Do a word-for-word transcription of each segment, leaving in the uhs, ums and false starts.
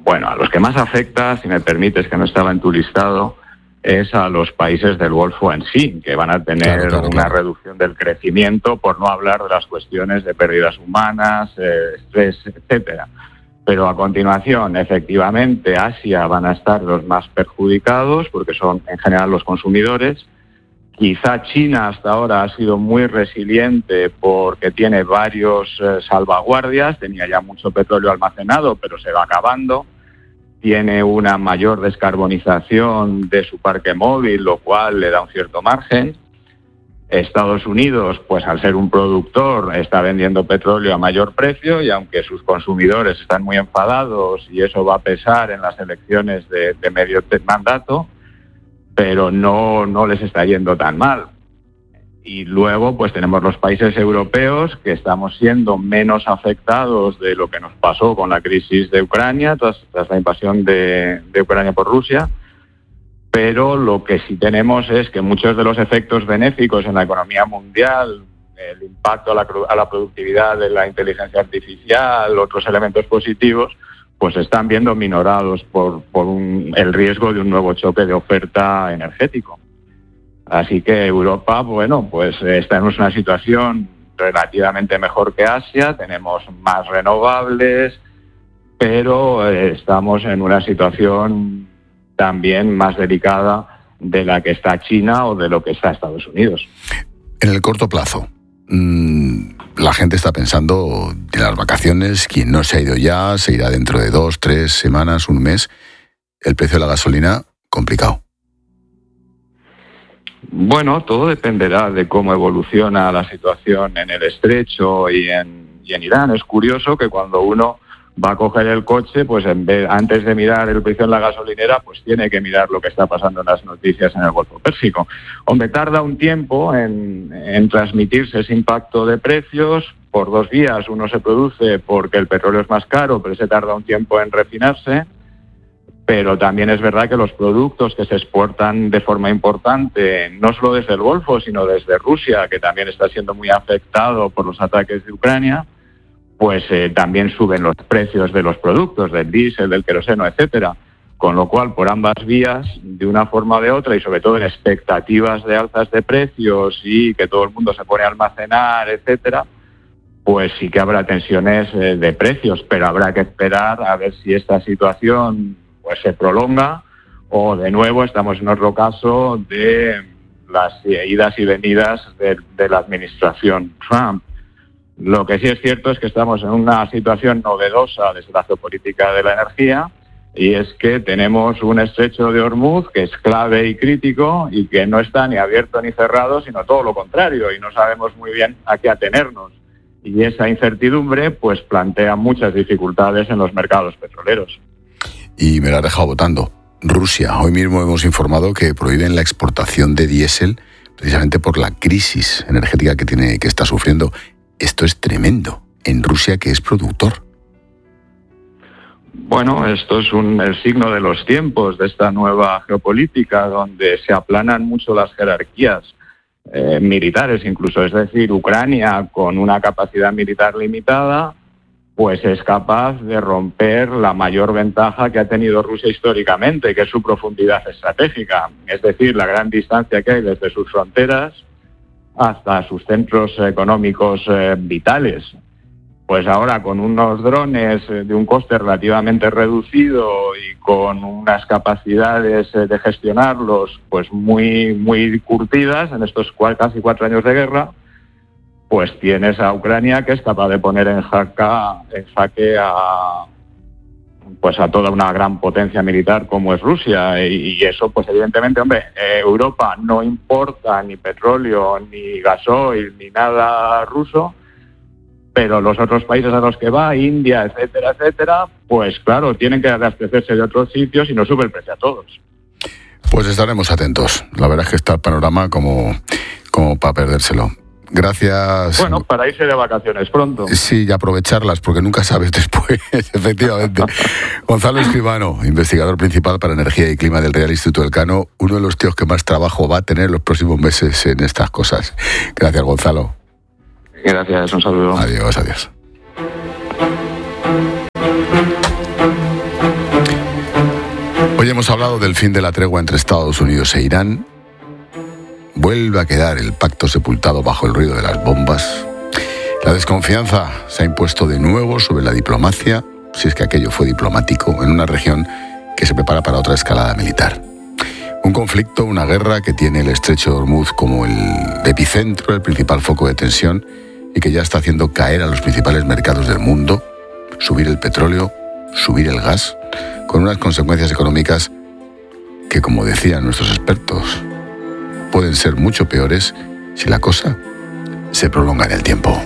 bueno, a los que más afecta, si me permites, que no estaba en tu listado, es a los países del Golfo en sí, que van a tener claro, claro, una claro. reducción del crecimiento, por no hablar de las cuestiones de pérdidas humanas, eh, estrés, etcétera. Pero a continuación, efectivamente, Asia van a estar los más perjudicados, porque son en general los consumidores. Quizá China hasta ahora ha sido muy resiliente porque tiene varios eh, salvaguardias, tenía ya mucho petróleo almacenado, pero se va acabando. Tiene una mayor descarbonización de su parque móvil, lo cual le da un cierto margen. Estados Unidos, pues al ser un productor, está vendiendo petróleo a mayor precio y aunque sus consumidores están muy enfadados y eso va a pesar en las elecciones de, de medio mandato, pero no, no les está yendo tan mal. Y luego pues tenemos los países europeos que estamos siendo menos afectados de lo que nos pasó con la crisis de Ucrania, tras, tras la invasión de, de Ucrania por Rusia, pero lo que sí tenemos es que muchos de los efectos benéficos en la economía mundial, el impacto a la, a la productividad de la inteligencia artificial, otros elementos positivos, pues están viendo minorados por, por un, el riesgo de un nuevo choque de oferta energético. Así que Europa, bueno, pues está en una situación relativamente mejor que Asia, tenemos más renovables, pero estamos en una situación también más delicada de la que está China o de lo que está Estados Unidos. En el corto plazo, mmm, la gente está pensando en las vacaciones, quien no se ha ido ya, se irá dentro de dos, tres semanas, un mes. El precio de la gasolina, complicado. Bueno, todo dependerá de cómo evoluciona la situación en el Estrecho y en, y en Irán. Es curioso que cuando uno va a coger el coche, pues en vez, antes de mirar el precio en la gasolinera, pues tiene que mirar lo que está pasando en las noticias en el Golfo Pérsico. Hombre, tarda un tiempo en, en transmitirse ese impacto de precios. Por dos vías, uno se produce porque el petróleo es más caro, pero ese tarda un tiempo en refinarse. Pero también es verdad que los productos que se exportan de forma importante, no solo desde el Golfo, sino desde Rusia, que también está siendo muy afectado por los ataques de Ucrania, pues eh, también suben los precios de los productos, del diésel, del queroseno, etcétera. Con lo cual, por ambas vías, de una forma o de otra, y sobre todo en expectativas de alzas de precios y que todo el mundo se pone a almacenar, etcétera, pues sí que habrá tensiones eh, de precios, pero habrá que esperar a ver si esta situación pues se prolonga o de nuevo estamos en otro caso de las idas y venidas de, de la administración Trump. Lo que sí es cierto es que estamos en una situación novedosa desde la geopolítica de la energía y es que tenemos un estrecho de Hormuz que es clave y crítico y que no está ni abierto ni cerrado, sino todo lo contrario y no sabemos muy bien a qué atenernos. Y esa incertidumbre pues plantea muchas dificultades en los mercados petroleros. Y me la ha dejado votando. Rusia. Hoy mismo hemos informado que prohíben la exportación de diésel precisamente por la crisis energética que tiene, que está sufriendo. Esto es tremendo. En Rusia, que es productor. Bueno, esto es un, el signo de los tiempos, de esta nueva geopolítica, donde se aplanan mucho las jerarquías eh, militares incluso. Es decir, Ucrania, con una capacidad militar limitada, pues es capaz de romper la mayor ventaja que ha tenido Rusia históricamente, que es su profundidad estratégica, es decir, la gran distancia que hay desde sus fronteras hasta sus centros económicos eh, vitales. Pues ahora con unos drones de un coste relativamente reducido y con unas capacidades eh, de gestionarlos pues muy, muy curtidas en estos cual, casi cuatro años de guerra, pues tienes a Ucrania que es capaz de poner en jaque, en jaque a, pues a toda una gran potencia militar como es Rusia. Y, y eso, pues evidentemente, hombre, eh, Europa no importa ni petróleo, ni gasoil, ni nada ruso, pero los otros países a los que va, India, etcétera, etcétera, pues claro, tienen que abastecerse de otros sitios y no sube el precio a todos. Pues estaremos atentos. La verdad es que está el panorama como, como para perdérselo. Gracias. Bueno, para irse de vacaciones pronto. Sí, y aprovecharlas, porque nunca sabes después, efectivamente. Gonzalo Escribano, investigador principal para energía y clima del Real Instituto Elcano, uno de los tíos que más trabajo va a tener los próximos meses en estas cosas. Gracias, Gonzalo. Gracias, un saludo. Adiós, adiós. hemos hablado del fin de la tregua entre Estados Unidos e Irán. Vuelve a quedar el pacto sepultado bajo el ruido de las bombas. La desconfianza se ha impuesto de nuevo sobre la diplomacia, si es que aquello fue diplomático, en una región que se prepara para otra escalada militar. Un conflicto, una guerra que tiene el estrecho de Hormuz como el epicentro, el principal foco de tensión y que ya está haciendo caer a los principales mercados del mundo, subir el petróleo, subir el gas, con unas consecuencias económicas que, como decían nuestros expertos, pueden ser mucho peores si la cosa se prolonga en el tiempo.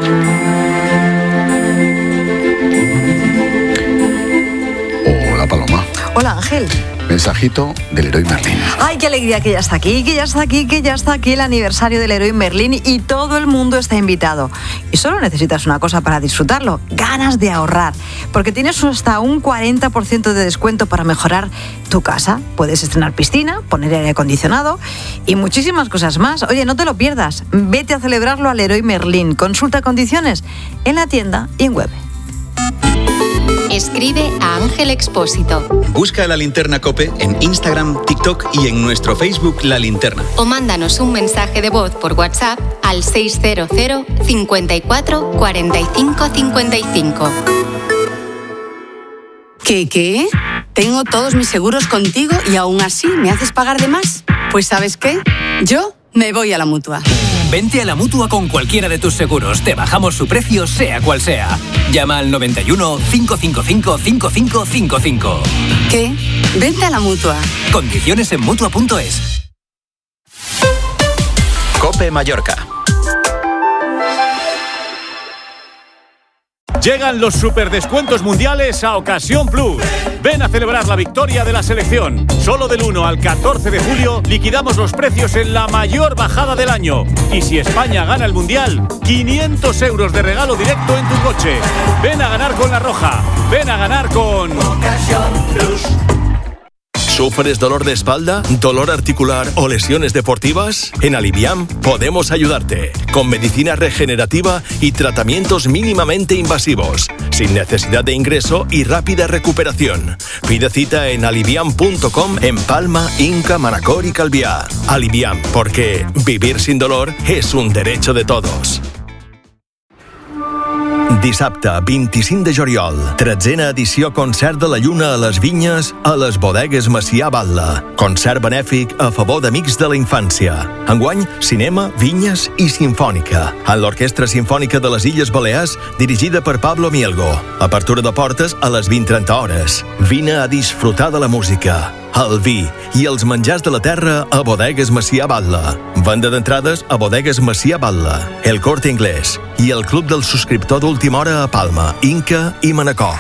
Hola, Paloma. Hola, Ángel. Mensajito del Leroy Merlin. Ay, qué alegría que ya está aquí, que ya está aquí, que ya está aquí el aniversario del Leroy Merlin y todo el mundo está invitado. Y solo necesitas una cosa para disfrutarlo, ganas de ahorrar, porque tienes hasta un cuarenta por ciento de descuento para mejorar tu casa. Puedes estrenar piscina, poner aire acondicionado y muchísimas cosas más. Oye, no te lo pierdas, vete a celebrarlo al Leroy Merlin. Consulta condiciones en la tienda y en web. Escribe a Ángel Expósito. Busca La Linterna COPE en Instagram, TikTok y en nuestro Facebook La Linterna. O mándanos un mensaje de voz por WhatsApp al seis cero cero, cincuenta y cuatro, cuarenta y cinco, cincuenta y cinco. ¿Qué, qué? Tengo todos mis seguros contigo y aún así me haces pagar de más. Pues ¿sabes qué? Yo me voy a la Mutua. Vente a la Mutua con cualquiera de tus seguros. Te bajamos su precio, sea cual sea. Llama al noventa y uno, cinco cinco cinco, cinco cinco cinco cinco. ¿Qué? Vente a la Mutua. Condiciones en Mutua punto es. COPE Mallorca. Llegan los superdescuentos mundiales a Ocasión Plus. Ven a celebrar la victoria de la selección. Solo del uno al catorce de julio liquidamos los precios en la mayor bajada del año. Y si España gana el Mundial, quinientos euros de regalo directo en tu coche. Ven a ganar con La Roja. Ven a ganar con Ocasión Plus. ¿Sufres dolor de espalda, dolor articular o lesiones deportivas? En Aliviam podemos ayudarte, con medicina regenerativa y tratamientos mínimamente invasivos, sin necesidad de ingreso y rápida recuperación. Pide cita en aliviam punto com en Palma, Inca, Manacor y Calviá. Aliviam, porque vivir sin dolor es un derecho de todos. Dissabte, vint-i-cinc de juliol, tretzena edició Concert de la Lluna a les Vinyes a les Bodegues Macià Batlle. Concert benèfic a favor d'amics de la infància. Enguany, cinema, vinyes i sinfònica. En l'Orquestra Simfònica de les Illes Balears, dirigida per Pablo Mielgo. Apertura de portes a les vint trenta hores. Vine a disfrutar de la música, el vi i els menjars de la terra a Bodegues Macià Batlle. Venda d'entrades a Bodegues Macià Batlle, El Corte Inglés i el Club del Subscriptor d'Última Hora a Palma, Inca y Manacor.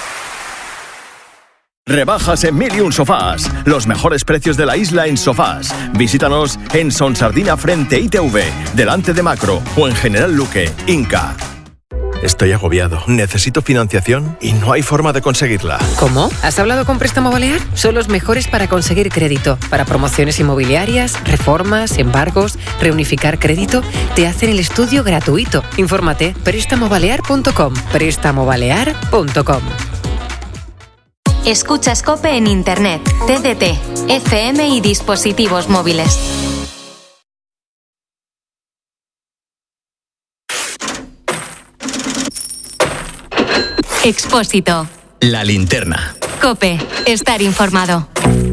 Rebajas en Mil y Un Sofás. Los mejores precios de la isla en sofás. Visítanos en Son Sardina frente I T V, delante de Macro o en General Luque, Inca. Estoy agobiado. Necesito financiación y no hay forma de conseguirla. ¿Cómo? ¿Has hablado con Préstamo Balear? Son los mejores para conseguir crédito. Para promociones inmobiliarias, reformas, embargos, reunificar crédito. Te hacen el estudio gratuito. Infórmate. préstamo balear punto com. préstamo balear punto com. Escuchas COPE en Internet, T D T, F M y dispositivos móviles. Expósito. La Linterna. COPE. Estar informado.